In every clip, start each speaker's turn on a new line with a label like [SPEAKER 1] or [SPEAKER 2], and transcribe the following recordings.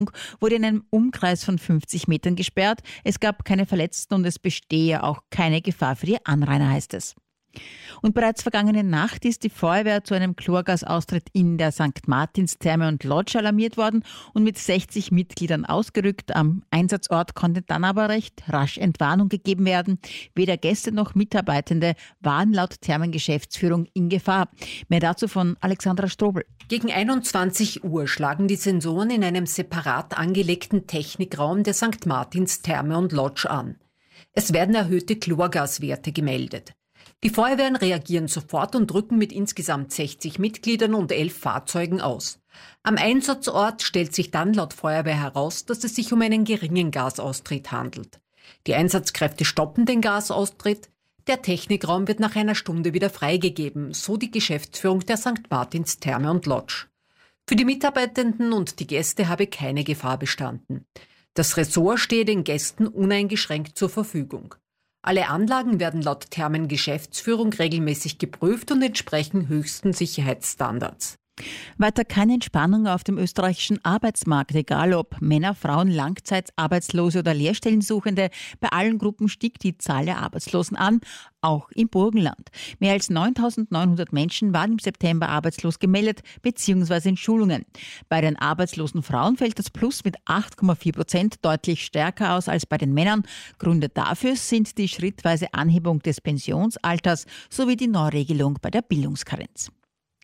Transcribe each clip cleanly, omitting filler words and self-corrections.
[SPEAKER 1] wurde in einem Umkreis von 50 Metern gesperrt. Es gab keine Verletzten und es bestehe auch keine Gefahr für die Anrainer, heißt es. Und bereits vergangene Nacht ist die Feuerwehr zu einem Chlorgasaustritt in der St. Martins Therme und Lodge alarmiert worden und mit 60 Mitgliedern ausgerückt. Am Einsatzort konnte dann aber recht rasch Entwarnung gegeben werden. Weder Gäste noch Mitarbeitende waren laut Thermengeschäftsführung in Gefahr. Mehr dazu von Alexandra Strobel.
[SPEAKER 2] Gegen 21 Uhr schlagen die Sensoren in einem separat angelegten Technikraum der St. Martins Therme und Lodge an. Es werden erhöhte Chlorgaswerte gemeldet. Die Feuerwehren reagieren sofort und rücken mit insgesamt 60 Mitgliedern und 11 Fahrzeugen aus. Am Einsatzort stellt sich dann laut Feuerwehr heraus, dass es sich um einen geringen Gasaustritt handelt. Die Einsatzkräfte stoppen den Gasaustritt. Der Technikraum wird nach einer Stunde wieder freigegeben, so die Geschäftsführung der St. Martins Therme und Lodge. Für die Mitarbeitenden und die Gäste habe keine Gefahr bestanden. Das Ressort stehe den Gästen uneingeschränkt zur Verfügung. Alle Anlagen werden laut Thermengeschäftsführung regelmäßig geprüft und entsprechen höchsten Sicherheitsstandards.
[SPEAKER 1] Weiter keine Entspannung auf dem österreichischen Arbeitsmarkt, egal ob Männer, Frauen, Langzeitarbeitslose oder Lehrstellensuchende. Bei allen Gruppen stieg die Zahl der Arbeitslosen an, auch im Burgenland. Mehr als 9.900 Menschen waren im September arbeitslos gemeldet bzw. in Schulungen. Bei den arbeitslosen Frauen fällt das Plus mit 8,4% deutlich stärker aus als bei den Männern. Gründe dafür sind die schrittweise Anhebung des Pensionsalters sowie die Neuregelung bei der Bildungskarenz.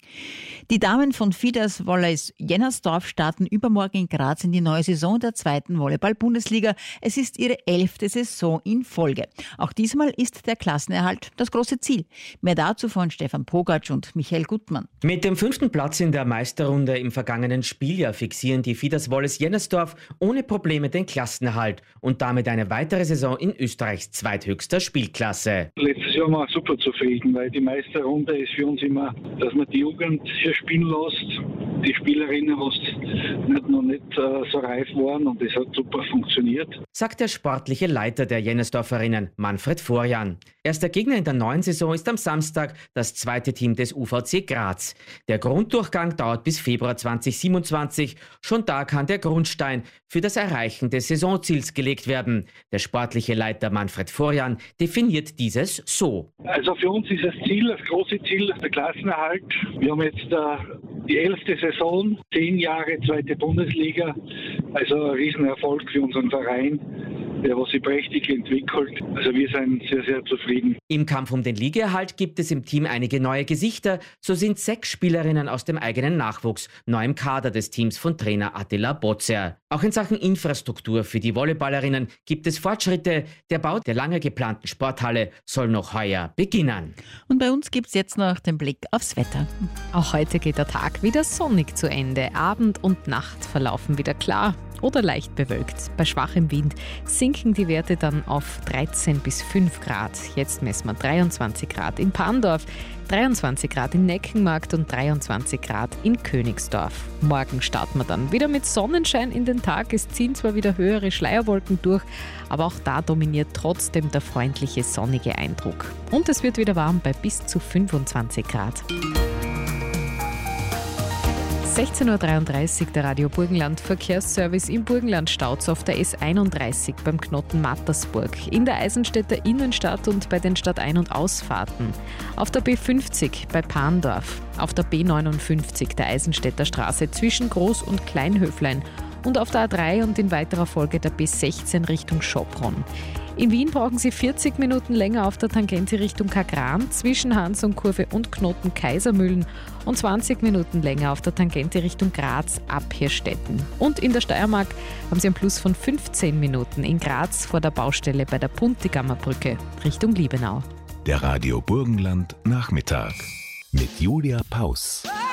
[SPEAKER 1] Die Damen von Fidas Volleys Jennersdorf starten übermorgen in Graz in die neue Saison der 2. Volleyball-Bundesliga. Es ist ihre 11. Saison in Folge. Auch diesmal ist der Klassenerhalt das große Ziel. Mehr dazu von Stefan Pogac und Michael Gutmann.
[SPEAKER 3] Mit dem 5. Platz in der Meisterrunde im vergangenen Spieljahr fixieren die Fidas Volleys Jennersdorf ohne Probleme den Klassenerhalt und damit eine weitere Saison in Österreichs zweithöchster Spielklasse.
[SPEAKER 4] Letztes Jahr waren wir super zufrieden, weil die Meisterrunde ist für uns immer, dass man die Jugend hier spielen lässt. Die Spielerinnen, die noch nicht so reif waren, und das hat super funktioniert.
[SPEAKER 3] Sagt der sportliche Leiter der Jennersdorferinnen, Manfred Vorjan. Erster Gegner in der neuen Saison ist am Samstag das zweite Team des UVC Graz. Der Grunddurchgang dauert bis Februar 2027. Schon da kann der Grundstein für das Erreichen des Saisonziels gelegt werden. Der sportliche Leiter Manfred Vorjan definiert dieses so.
[SPEAKER 4] Also für uns ist das Ziel, das große Ziel, der Klassenerhalt. Wir haben jetzt die 11. Saison, 10 Jahre 2. Bundesliga. Also ein Riesenerfolg für unseren Verein, der was sich prächtig entwickelt. Also wir sind sehr, sehr zufrieden.
[SPEAKER 3] Im Kampf um den Ligaerhalt gibt es im Team einige neue Gesichter. So sind 6 Spielerinnen aus dem eigenen Nachwuchs neu im Kader des Teams von Trainer Attila Botzer. Auch in Sachen Infrastruktur für die Volleyballerinnen gibt es Fortschritte. Der Bau der lange geplanten Sporthalle soll noch heuer beginnen.
[SPEAKER 1] Und bei uns gibt es jetzt noch den Blick aufs Wetter.
[SPEAKER 5] Auch heute geht der Tag wieder sonnig zu Ende. Abend und Nacht verlaufen wieder klar oder leicht bewölkt. Bei schwachem Wind sinken die Werte dann auf 13 bis 5 Grad. Jetzt messen wir 23 Grad in Pandorf, 23 Grad in Neckenmarkt und 23 Grad in Königsdorf. Morgen starten wir dann wieder mit Sonnenschein in den Tag. Es ziehen zwar wieder höhere Schleierwolken durch, aber auch da dominiert trotzdem der freundliche, sonnige Eindruck. Und es wird wieder warm bei bis zu 25 Grad. 16.33 Uhr, der Radio Burgenland Verkehrsservice im Burgenland Staus auf der S31 beim Knoten Mattersburg, in der Eisenstädter Innenstadt und bei den Stadtein- und Ausfahrten, auf der B50 bei Pandorf, auf der B59 der Eisenstädter Straße zwischen Groß- und Kleinhöflein und auf der A3 und in weiterer Folge der B16 Richtung Schopron. In Wien brauchen Sie 40 Minuten länger auf der Tangente Richtung Kagran zwischen Hans und Kurve und Knoten Kaisermühlen und 20 Minuten länger auf der Tangente Richtung Graz ab Hirstetten. Und in der Steiermark haben Sie einen Plus von 15 Minuten in Graz vor der Baustelle bei der Puntigammer Brücke Richtung Liebenau.
[SPEAKER 6] Der Radio Burgenland Nachmittag mit Julia Paus.